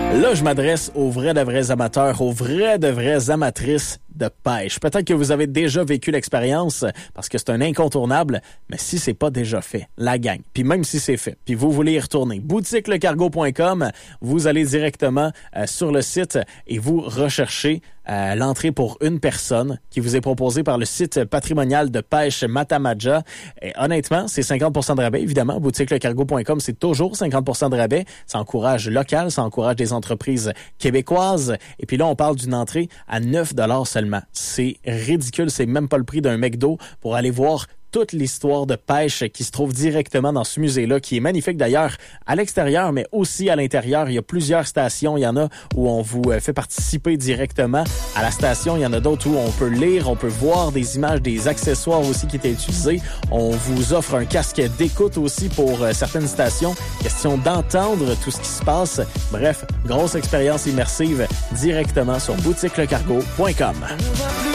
Là, je m'adresse aux vrais de vrais amateurs, aux vrais de vraies amatrices de pêche. Peut-être que vous avez déjà vécu l'expérience parce que c'est un incontournable, mais si c'est pas déjà fait, la gang, puis même si c'est fait, puis vous voulez y retourner, boutiquelecargo.com, vous allez directement sur le site et vous recherchez l'entrée pour une personne qui vous est proposée par le site patrimonial de pêche Matamaja. Et honnêtement, c'est 50% de rabais, évidemment. Boutiquelecargo.com, c'est toujours 50% de rabais. Ça encourage local, ça encourage des entreprises québécoises. Et puis là, on parle d'une entrée à 9 $ seulement. C'est ridicule, c'est même pas le prix d'un McDo pour aller voir toute l'histoire de pêche qui se trouve directement dans ce musée-là, qui est magnifique d'ailleurs à l'extérieur, mais aussi à l'intérieur. Il y a plusieurs stations. Il y en a où on vous fait participer directement à la station. Il y en a d'autres où on peut lire, on peut voir des images, des accessoires aussi qui étaient utilisés. On vous offre un casque d'écoute aussi pour certaines stations. Question d'entendre tout ce qui se passe. Bref, grosse expérience immersive directement sur boutiquelecargo.com.